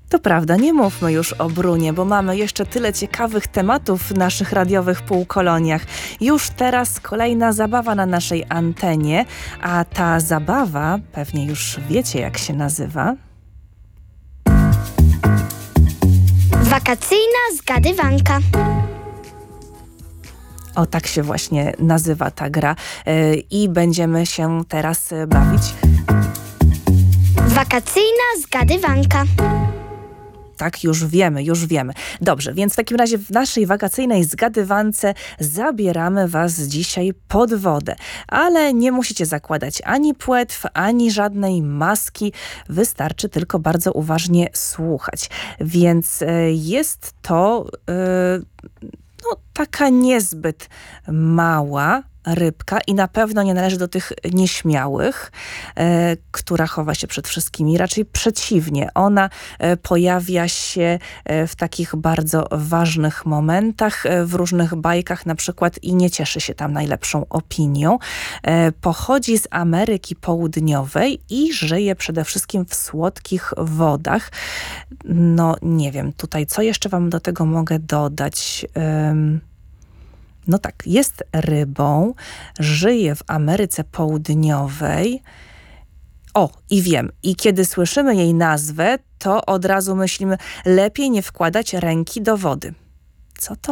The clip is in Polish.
To prawda, nie mówmy już o Brunie, bo mamy jeszcze tyle ciekawych tematów w naszych radiowych półkoloniach. Już teraz kolejna zabawa na naszej antenie, a ta zabawa, pewnie już wiecie jak się nazywa. Wakacyjna zgadywanka. O, tak się właśnie nazywa ta gra i będziemy się teraz bawić. Wakacyjna zgadywanka. Tak, już wiemy. Dobrze, więc w takim razie w naszej wakacyjnej zgadywance zabieramy Was dzisiaj pod wodę. Ale nie musicie zakładać ani płetw, ani żadnej maski. Wystarczy tylko bardzo uważnie słuchać. Więc jest to taka niezbyt mała rybka i na pewno nie należy do tych nieśmiałych, która chowa się przed wszystkimi. Raczej przeciwnie. Ona pojawia się w takich bardzo ważnych momentach, w różnych bajkach na przykład i nie cieszy się tam najlepszą opinią. Pochodzi z Ameryki Południowej i żyje przede wszystkim w słodkich wodach. No nie wiem, tutaj co jeszcze wam do tego mogę dodać? No tak, jest rybą, żyje w Ameryce Południowej. O, i wiem, i kiedy słyszymy jej nazwę, to od razu myślimy, lepiej nie wkładać ręki do wody. Co to